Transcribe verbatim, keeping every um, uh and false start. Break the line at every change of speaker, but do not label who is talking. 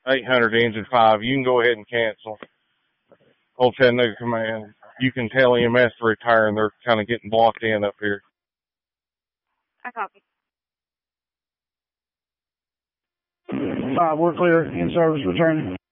eight hundred engine five. You can go ahead and cancel. Old Chattanooga Command. You can tell E M S to retire, and they're kind of getting blocked in up here.
I copy.
Five, we're clear. In service, returning.